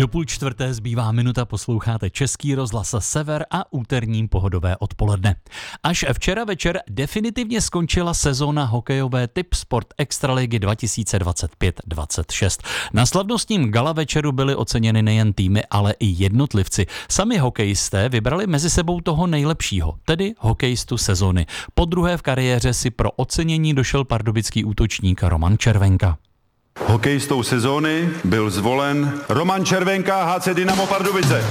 Do 3:30 zbývá minuta, posloucháte Český rozhlas Sever a úterní pohodové odpoledne. Až včera večer definitivně skončila sezóna hokejové Tip Sport Extraligy 2025-26. Na slavnostním gala večeru byly oceněny nejen týmy, ale i jednotlivci. Sami hokejisté vybrali mezi sebou toho nejlepšího, tedy hokejistu sezóny. Podruhé v kariéře si pro ocenění došel pardubický útočník Roman Červenka. Hokejistou sezóny byl zvolen Roman Červenka, HC Dynamo Pardubice.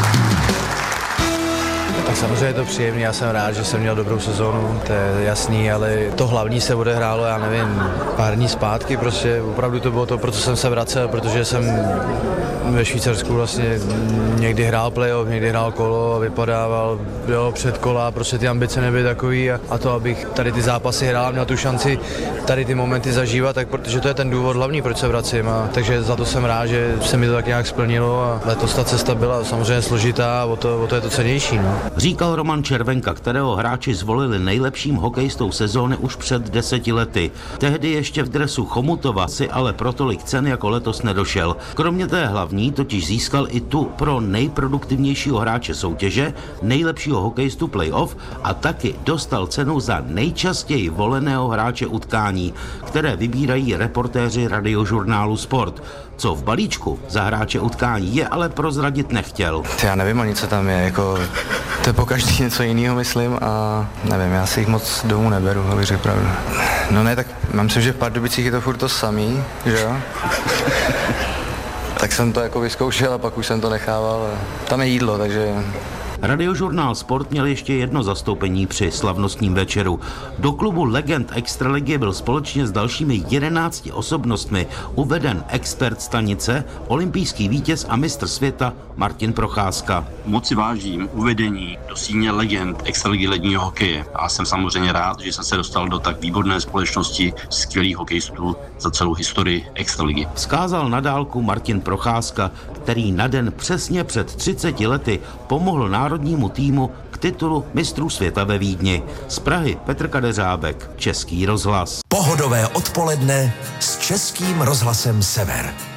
Tak samozřejmě je to příjemný, já jsem rád, že jsem měl dobrou sezónu, to je jasný, ale to hlavní se odehrálo, já nevím, pár dní zpátky, prostě opravdu to bylo to, proto jsem se vracel, protože jsem ve Švýcarsku vlastně někdy hrál playoff, někdy hrál kolo a vypadával předkola, prostě ty ambice nebyly takový a to, abych tady ty zápasy hrál, měl tu šanci tady ty momenty zažívat, tak protože to je ten důvod hlavní, proč se vracím, takže za to jsem rád, že se mi to tak nějak splnilo a letos ta cesta byla samozřejmě složitá a o to je to cennější. No. Říkal Roman Červenka, kterého hráči zvolili nejlepším hokejistou sezóny už před 10 lety. Tehdy ještě v dresu Chomutova si ale pro tolik cen jako letos nedošel. Kromě té hlavní totiž získal i tu pro nejproduktivnějšího hráče soutěže, nejlepšího hokejistu playoff a taky dostal cenu za nejčastěji voleného hráče utkání, které vybírají reportéři radiožurnálu Sport. Co v balíčku za hráče utkání je, ale prozradit nechtěl. Já nevím ani, co tam je, jako to je pokaždý něco jiného, myslím, a nevím, já si jich moc domů neberu, abych řekl pravdu. No ne, tak myslím, že v Pardubicích je to furt to samý, že jo? Tak jsem to jako vyzkoušel a pak už jsem to nechával. Tam je jídlo, takže... Radiožurnál Sport měl ještě jedno zastoupení při slavnostním večeru. Do klubu legend Extraligy byl společně s dalšími 11 osobnostmi uveden expert stanice, olympijský vítěz a mistr světa Martin Procházka. Moc si vážím uvedení do síně legend Extraligy ledního hokeje a jsem samozřejmě rád, že jsem se dostal do tak výborné společnosti skvělých hokejistů za celou historii Extraligy. Vzkázal na dálku Martin Procházka, který na den přesně před 30 lety pomohl národnímu týmu k titulu mistrů světa ve Vídni. Z Prahy Petr Kadeřábek, Český rozhlas. Pohodové odpoledne s Českým rozhlasem Sever.